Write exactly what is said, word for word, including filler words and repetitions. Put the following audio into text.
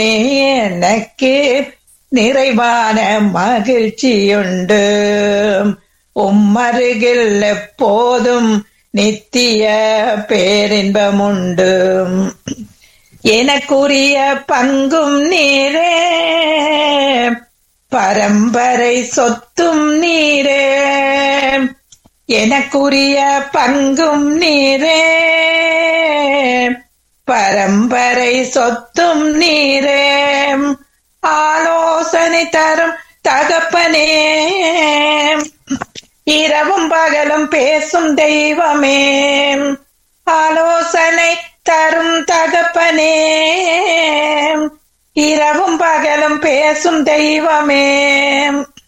எனக்கு நிறைவான மகிழ்ச்சியுண்டு. உம்மருகில் எப்போதும் நித்திய பேரின்பமுண்டு. எனக்குரிய பங்கும் நீரே, பரம்பரை சொத்தும் நீரே. எனக்குரிய பங்கும் நீரே, பரம்பரை சொத்தும் நீரே. ஆலோசனை தரும் தகப்பனே, இரவும் பகலும் பேசும் தெய்வமே. ஆலோசனை தரும் தகப்பனே, இரவும் பகலும் பேசும் தெய்வமே.